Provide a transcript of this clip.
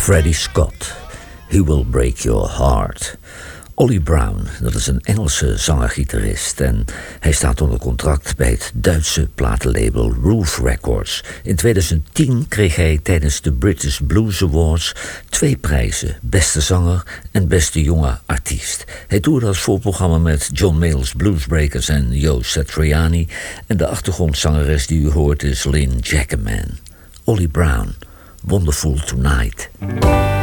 Freddie Scott, He Will Break Your Heart. Ollie Brown, dat is een Engelse zanger-gitarist en hij staat onder contract bij het Duitse platenlabel Roof Records. In 2010 kreeg hij tijdens de British Blues Awards 2 prijzen, beste zanger en beste jonge artiest. Hij toerde als voorprogramma met John Mayall's Bluesbreakers en Joe Satriani en de achtergrondzangeres die u hoort is Lynn Jackaman. Ollie Brown, Wonderful Tonight.